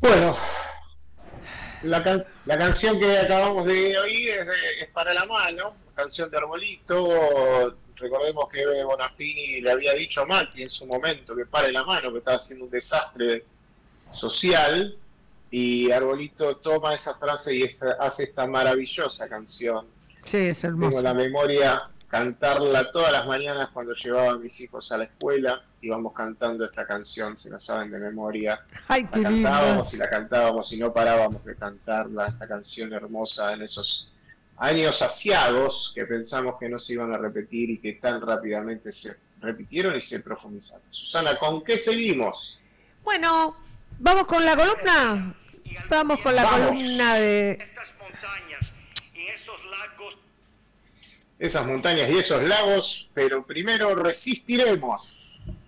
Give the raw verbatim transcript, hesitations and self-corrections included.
Bueno, la, can- la canción que acabamos de oír es, de- es Para la Mano, canción de Arbolito. Recordemos que Bonafini le había dicho a Macri en su momento que pare la mano, que estaba haciendo un desastre social, y Arbolito toma esa frase y esa- hace esta maravillosa canción. Sí, es Tengo en la hermosa. memoria cantarla todas las mañanas cuando llevaba a mis hijos a la escuela. Íbamos cantando esta canción, se la saben de memoria. Ay, La qué cantábamos y lindas. la cantábamos y no parábamos de cantarla, esta canción hermosa en esos años asiagos que pensamos que no se iban a repetir y que tan rápidamente se repitieron y se profundizaron. Susana, ¿con qué seguimos? Bueno, vamos con la columna. Vamos con la columna Vamos. de... Estas montañas y esos lagos. Esas montañas y esos lagos, pero primero resistiremos.